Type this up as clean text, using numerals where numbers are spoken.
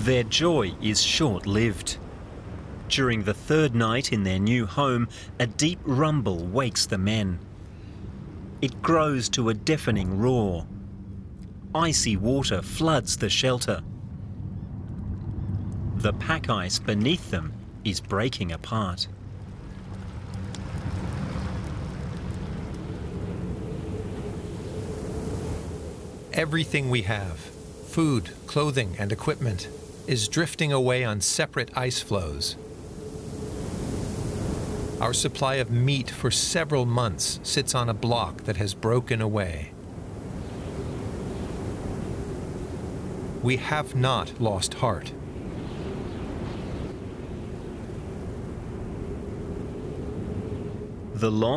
Their joy is short-lived. During the third night in their new home, a deep rumble wakes the men. It grows to a deafening roar. Icy water floods the shelter. The pack ice beneath them is breaking apart. Everything we have, food, clothing, and equipment, is drifting away on separate ice floes. Our supply of meat for several months sits on a block that has broken away. We have not lost heart. The loss